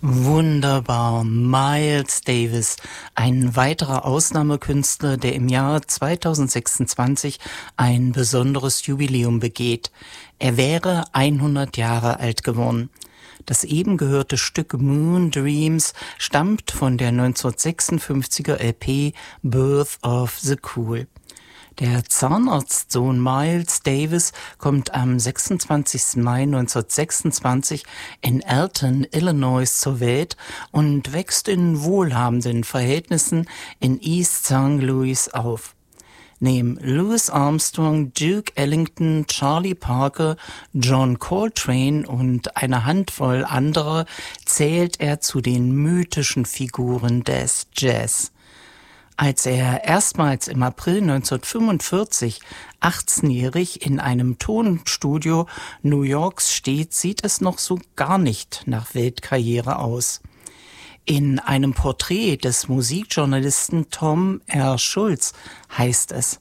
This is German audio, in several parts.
Wunderbar, Miles Davis, ein weiterer Ausnahmekünstler, der im Jahr 2026 ein besonderes Jubiläum begeht. Er wäre 100 Jahre alt geworden. Das eben gehörte Stück Moon Dreams stammt von der 1956er LP Birth of the Cool. Der Zahnarztsohn Miles Davis kommt am 26. Mai 1926 in Alton, Illinois zur Welt und wächst in wohlhabenden Verhältnissen in East St. Louis auf. Neben Louis Armstrong, Duke Ellington, Charlie Parker, John Coltrane und einer Handvoll anderer zählt er zu den mythischen Figuren des Jazz. Als er erstmals im April 1945 18-jährig in einem Tonstudio New Yorks steht, sieht es noch so gar nicht nach Weltkarriere aus. In einem Porträt des Musikjournalisten Tom R. Schulz heißt es: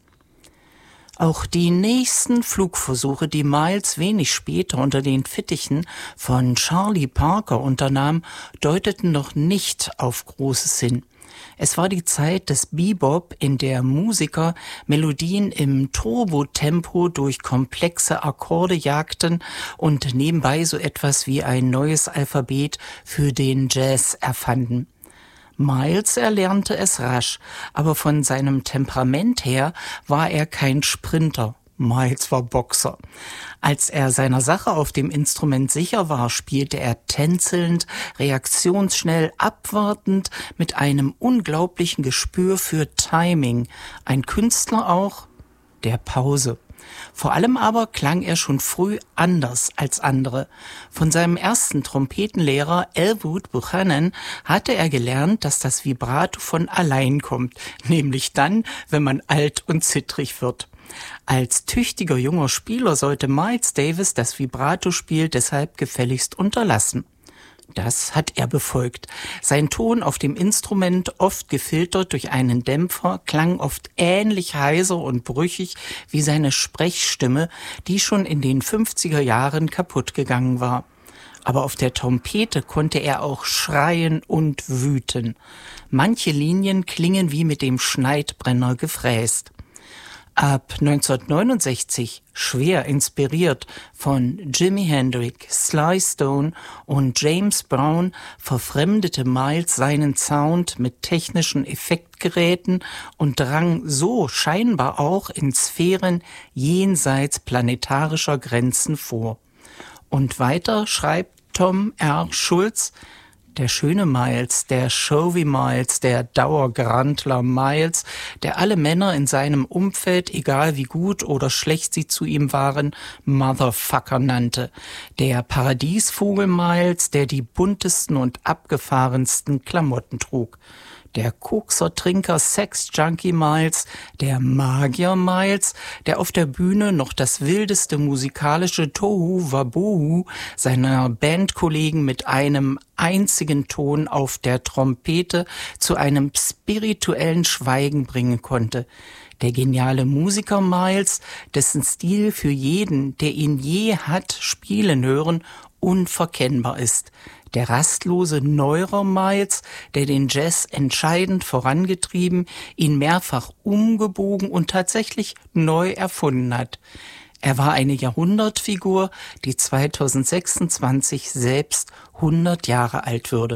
Auch die nächsten Flugversuche, die Miles wenig später unter den Fittichen von Charlie Parker unternahm, deuteten noch nicht auf Großes hin. Es war die Zeit des Bebop, in der Musiker Melodien im Turbotempo durch komplexe Akkorde jagten und nebenbei so etwas wie ein neues Alphabet für den Jazz erfanden. Miles erlernte es rasch, aber von seinem Temperament her war er kein Sprinter. Miles war Boxer. Als er seiner Sache auf dem Instrument sicher war, spielte er tänzelnd, reaktionsschnell, abwartend, mit einem unglaublichen Gespür für Timing. Ein Künstler auch der Pause. Vor allem aber klang er schon früh anders als andere. Von seinem ersten Trompetenlehrer Elwood Buchanan hatte er gelernt, dass das Vibrato von allein kommt, nämlich dann, wenn man alt und zittrig wird. Als tüchtiger junger Spieler sollte Miles Davis das Vibratospiel deshalb gefälligst unterlassen. Das hat er befolgt. Sein Ton auf dem Instrument, oft gefiltert durch einen Dämpfer, klang oft ähnlich heiser und brüchig wie seine Sprechstimme, die schon in den 50er Jahren kaputt gegangen war. Aber auf der Trompete konnte er auch schreien und wüten. Manche Linien klingen wie mit dem Schneidbrenner gefräst. Ab 1969, schwer inspiriert von Jimi Hendrix, Sly Stone und James Brown, verfremdete Miles seinen Sound mit technischen Effektgeräten und drang so scheinbar auch in Sphären jenseits planetarischer Grenzen vor. Und weiter schreibt Tom R. Schulz: Der schöne Miles, der Showy Miles, der Dauergrantler Miles, der alle Männer in seinem Umfeld, egal wie gut oder schlecht sie zu ihm waren, Motherfucker nannte. Der Paradiesvogel Miles, der die buntesten und abgefahrensten Klamotten trug. Der Koksertrinker Sex-Junkie Miles, der Magier Miles, der auf der Bühne noch das wildeste musikalische Tohu-Wabohu seiner Bandkollegen mit einem einzigen Ton auf der Trompete zu einem spirituellen Schweigen bringen konnte. Der geniale Musiker Miles, dessen Stil für jeden, der ihn je hat spielen hören, unverkennbar ist. Der rastlose Neurer Miles, der den Jazz entscheidend vorangetrieben, ihn mehrfach umgebogen und tatsächlich neu erfunden hat. Er war eine Jahrhundertfigur, die 2026 selbst 100 Jahre alt würde.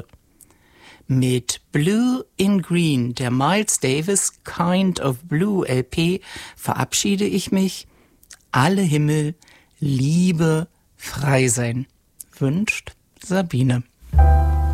Mit Blue in Green, der Miles Davis Kind of Blue LP, verabschiede ich mich. Alle Himmel, Liebe, frei sein. Wünscht Sabine.